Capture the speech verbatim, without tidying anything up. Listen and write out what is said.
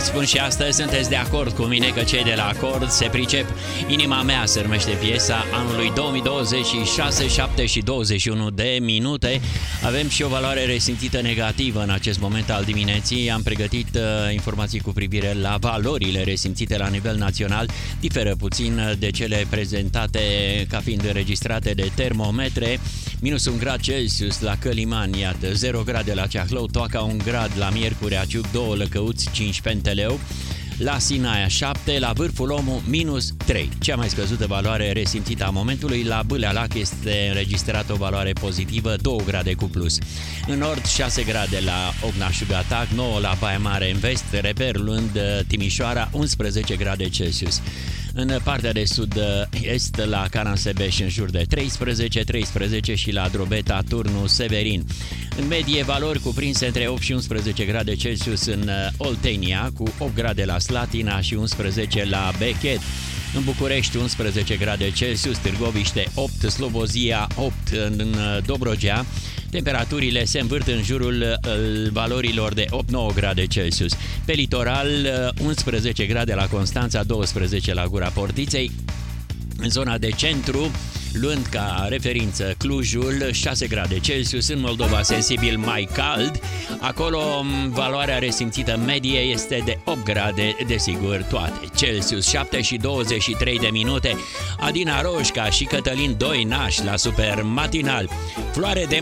spun și astăzi, sunteți de acord cu mine că cei de la Acord se pricep. Inima mea se numește piesa anului două mii douăzeci și șase, șapte și douăzeci și unu de minute. Avem și o valoare resimțită negativă în acest moment al dimineții. Am pregătit uh, informații cu privire la valorile resimțite la nivel național. Diferă puțin de cele prezentate ca fiind înregistrate de termometre. Minus un grad Celsius la Căliman, iată, zero grade la Ceahlău, Toaca un grad, la Miercurea Ciuc doi, Lăcăuți cinci, Penteleu, la Sinaia șapte, la Vârful Omul minus trei. Cea mai scăzută valoare resimțită a momentului, la Bâlea Lac este înregistrată o valoare pozitivă, doi grade cu plus. În nord șase grade la Ogna-Șugatac, nouă la Baia Mare în vest, reper luând Timișoara unsprezece grade Celsius. În partea de sud-est, la Caransebeș în jur de treisprezece, treisprezece și la Drobeta, Turnul, Severin. În medie, valori cuprinse între opt și unsprezece grade Celsius în Oltenia, cu opt grade la Slatina și unsprezece la Bechet. În București unsprezece grade Celsius, Târgoviște opt, Slobozia opt, în Dobrogea. Temperaturile se învârt în jurul valorilor de opt nouă grade Celsius. Pe litoral unsprezece grade la Constanța, douăsprezece la Gura Portiței. În zona de centru, luând ca referință Clujul, șase grade Celsius, în Moldova sensibil mai cald, acolo valoarea resimțită medie este de opt grade, desigur toate. Celsius șapte și douăzeci și trei de minute, Adina Roșca și Cătălin Doinaș la Super Matinal. Floare de